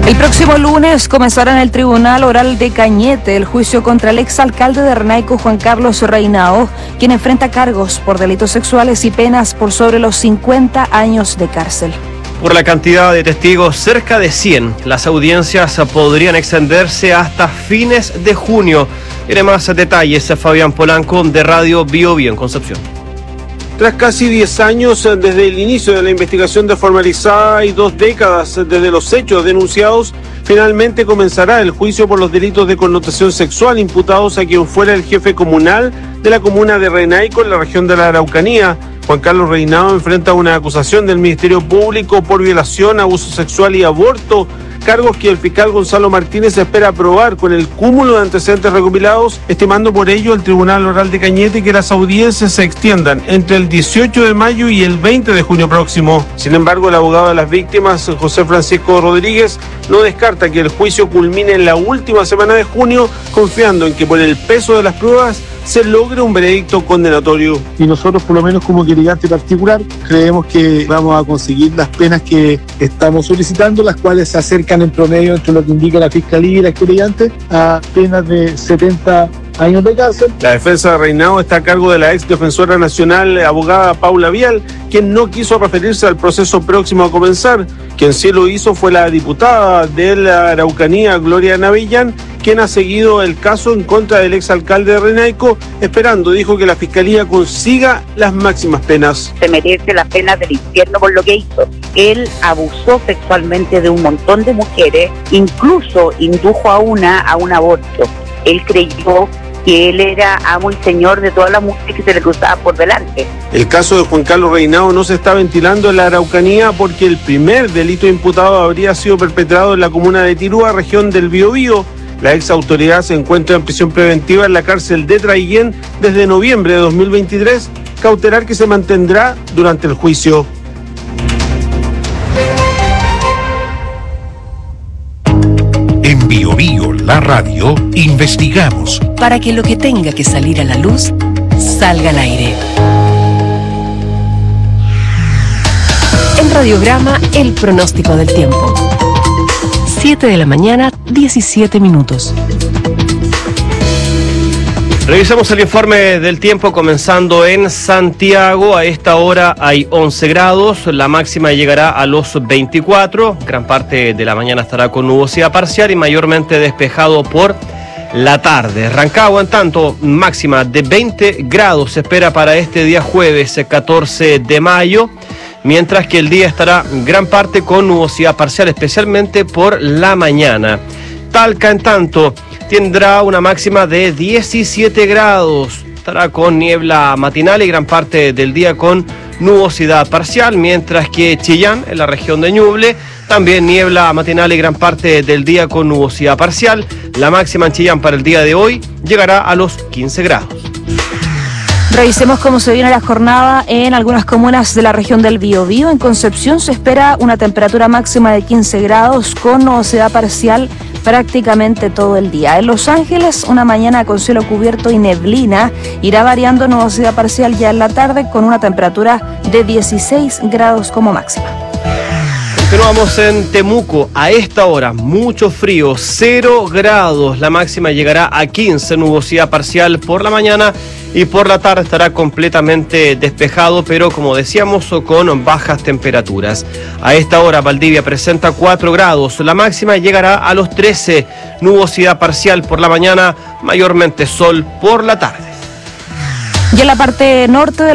El próximo lunes comenzará en el Tribunal Oral de Cañete el juicio contra el exalcalde de Renaico, Juan Carlos Reinao, quien enfrenta cargos por delitos sexuales y penas por sobre los 50 años de cárcel. Por la cantidad de testigos, cerca de 100, las audiencias podrían extenderse hasta fines de junio. Tiene más detalles Fabián Polanco de Radio Bio Bio en Concepción. Tras casi 10 años desde el inicio de la investigación desformalizada y 2 décadas desde los hechos denunciados, finalmente comenzará el juicio por los delitos de connotación sexual imputados a quien fuera el jefe comunal de la comuna de Renaico en la región de la Araucanía. Juan Carlos Reinao enfrenta una acusación del Ministerio Público por violación, abuso sexual y aborto, cargos que el fiscal Gonzalo Martínez espera aprobar con el cúmulo de antecedentes recopilados, estimando por ello el Tribunal Oral de Cañete que las audiencias se extiendan entre el 18 de mayo y el 20 de junio próximo. Sin embargo, el abogado de las víctimas, José Francisco Rodríguez, no descarta que el juicio culmine en la última semana de junio, confiando en que por el peso de las pruebas se logre un veredicto condenatorio. Y nosotros, por lo menos como querellante particular, creemos que vamos a conseguir las penas que estamos solicitando, las cuales se acercan en promedio entre lo que indica la Fiscalía y la querellante a penas de 70 años de cárcel. La defensa de Reinao está a cargo de la ex defensora nacional, abogada Paula Vial, quien no quiso referirse al proceso próximo a comenzar. Quien sí lo hizo fue la diputada de la Araucanía, Gloria Navillán, quien ha seguido el caso en contra del exalcalde de Renaico, esperando, dijo, que la Fiscalía consiga las máximas penas. Se merece la pena del infierno por lo que hizo. Él abusó sexualmente de un montón de mujeres, incluso indujo a un aborto. Él creyó que él era amo y señor de todas las mujeres que se le cruzaban por delante. El caso de Juan Carlos Reinao no se está ventilando en la Araucanía porque el primer delito imputado habría sido perpetrado en la comuna de Tirúa, región del Biobío. La ex autoridad se encuentra en prisión preventiva en la cárcel de Traiguén desde noviembre de 2023, cautelar que se mantendrá durante el juicio. En Bio Bio, la radio, investigamos para que lo que tenga que salir a la luz salga al aire. En Radiograma, el pronóstico del tiempo. 7 de la mañana, 17 minutos. Revisamos el informe del tiempo comenzando en Santiago. A esta hora hay 11 grados, la máxima llegará a los 24. Gran parte de la mañana estará con nubosidad parcial y mayormente despejado por la tarde. Rancagua, en tanto, máxima de 20 grados se espera para este día jueves 14 de mayo. Mientras que el día estará gran parte con nubosidad parcial, especialmente por la mañana. Talca, en tanto, tendrá una máxima de 17 grados. Estará con niebla matinal y gran parte del día con nubosidad parcial, mientras que Chillán, en la región de Ñuble, también niebla matinal y gran parte del día con nubosidad parcial. La máxima en Chillán para el día de hoy llegará a los 15 grados. Revisemos cómo se viene la jornada en algunas comunas de la región del Biobío. En Concepción se espera una temperatura máxima de 15 grados con nubosidad parcial prácticamente todo el día. En Los Ángeles, una mañana con cielo cubierto y neblina, irá variando nubosidad parcial ya en la tarde con una temperatura de 16 grados como máxima. Continuamos en Temuco. A esta hora, mucho frío, 0 grados. La máxima llegará a 15, nubosidad parcial por la mañana y por la tarde estará completamente despejado, pero como decíamos, con bajas temperaturas. A esta hora, Valdivia presenta 4 grados. La máxima llegará a los 13, nubosidad parcial por la mañana, mayormente sol por la tarde. Y en la parte norte de